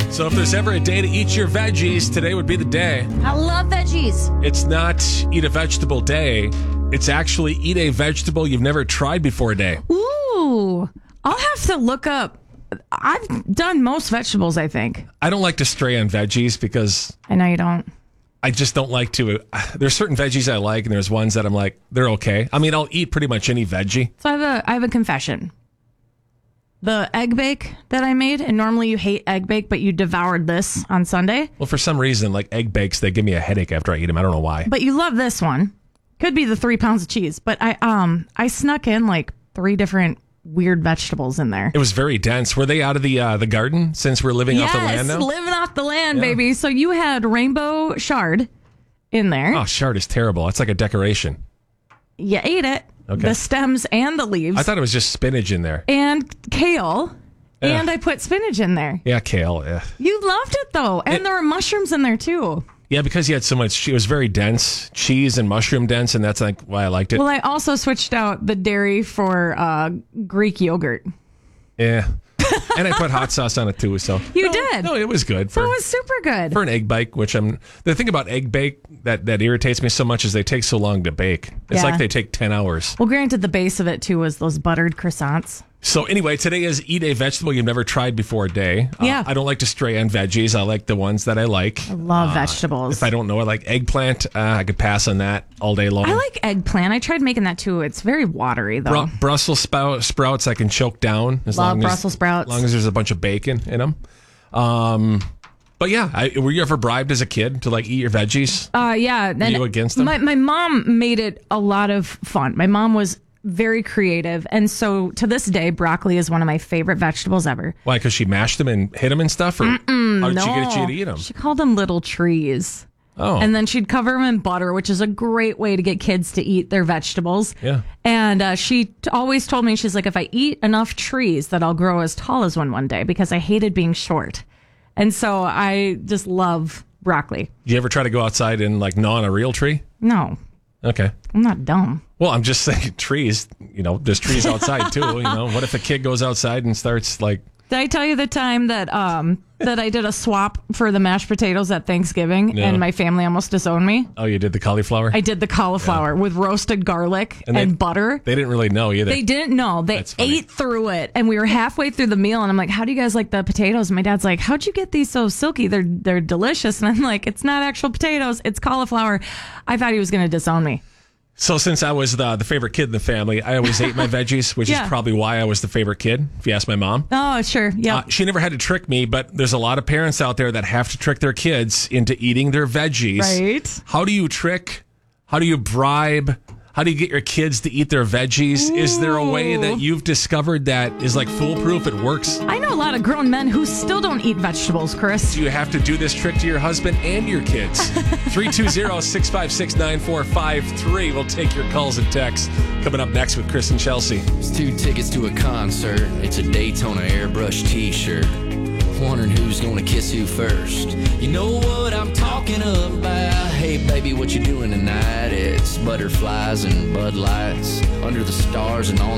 So if there's ever a day to eat your veggies, today would be the day. I love veggies. It's not eat a vegetable day. It's actually eat a vegetable you've never tried before day. Ooh, I'll have to look up. I've done most vegetables, I think. I don't like to stray on veggies because I know you don't. I just don't like to. There's certain veggies I like, and there's ones that I'm like, they're okay. I mean, I'll eat pretty much any veggie. So I have a confession. The egg bake that I made, and normally you hate egg bake, but you devoured this on Sunday. Well, for some reason, like egg bakes, they give me a headache after I eat them. I don't know why. But you love this one. Could be the 3 pounds of cheese, but I snuck in like 3 different weird vegetables in there. It was very dense. Were they out of the garden since we're living off the land now? Yes, living off the land, baby. So you had rainbow chard in there. Oh, chard is terrible. It's like a decoration. You ate it. Okay. The stems and the leaves. I thought it was just spinach in there. And kale. And I put spinach in there. Yeah, kale. Yeah, You loved it, though. And there were mushrooms in there, too. yeah, because you had so much. It was very dense, cheese and mushroom dense, and that's like why I liked it. Well, I also switched out the dairy for Greek yogurt. Yeah. And I put hot sauce on it too. So You did? No, it was good So it was super good. for an egg bake. The thing about egg bake that irritates me so much is they take so long to bake. It's Yeah. like they take 10 hours. Well, granted, the base of it, too, was those buttered croissants. So anyway, today is eat a vegetable you've never tried before day. Yeah. I don't like to stray on veggies. I like the ones that I like. I love vegetables. If I don't know, I like eggplant. I could pass on that all day long. I like eggplant. I tried making that, too. It's very watery, though. Brussels sprouts I can choke down Love Brussels sprouts. as long as there's a bunch of bacon in them. But yeah, were you ever bribed as a kid to like eat your veggies? Yeah. Were you against them? My mom made it a lot of fun. My mom was very creative. And so to this day, broccoli is one of my favorite vegetables ever. Why? Because she mashed them and hit them and stuff? Or how did she get you to eat them? She called them little trees. Oh. And then she'd cover them in butter, which is a great way to get kids to eat their vegetables. Yeah. And she always told me, she's like, if I eat enough trees, that I'll grow as tall as one day, because I hated being short. And so I just love broccoli. Did you ever try to go outside and like gnaw on a real tree? No, Okay. I'm not dumb. Well, I'm just saying trees, there's trees outside too, What if a kid goes outside and starts like... Did I tell you the time that that I did a swap for the mashed potatoes at Thanksgiving and my family almost disowned me? Oh, you did the cauliflower? I did the cauliflower with roasted garlic and butter. They didn't really know either. They didn't know. They ate through it, and we were halfway through the meal, and I'm like, how do you guys like the potatoes? And my dad's like, how'd you get these so silky? They're delicious. And I'm like, it's not actual potatoes, it's cauliflower. I thought he was going to disown me. So since I was the favorite kid in the family, I always ate my veggies, which is probably why I was the favorite kid, if you ask my mom. Oh, sure. Yeah. She never had to trick me, but there's a lot of parents out there that have to trick their kids into eating their veggies. Right. How do you trick? How do you bribe? How do you get your kids to eat their veggies? Ooh. Is there a way that you've discovered that is like foolproof? It works? I know a lot of grown men who still don't eat vegetables, Chris. Do you have to do this trick to your husband and your kids? 320-656-9453. We'll take your calls and texts. Coming up next with Chris and Chelsea. It's 2 tickets to a concert. It's a Daytona airbrush t-shirt. Wondering who's gonna kiss who first. You know what I'm talking about. Hey baby, what you doing tonight? It's butterflies and Bud Lights under the stars and on